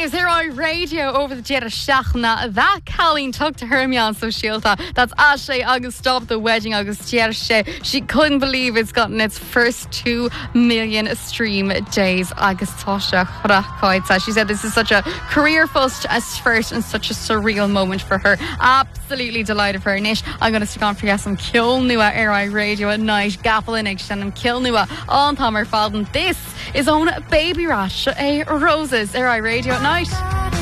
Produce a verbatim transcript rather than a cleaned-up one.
Waves, here on radio over the Jetta Shachna. That Colleen took to her meon so shielta. That's Ashley August Stop the Wedding August Jetta. She couldn't believe it's gotten its first two million stream days. August Tosha She said this is such a career first as first and such a surreal moment for her. Absolutely delighted for her. Nish, I'm going to stick on for you some Kill Nua Air I Radio at night. Gafflin and Kill Nua on Tomer Falden. This is on Baby Rash, a Roses Air I Radio at night.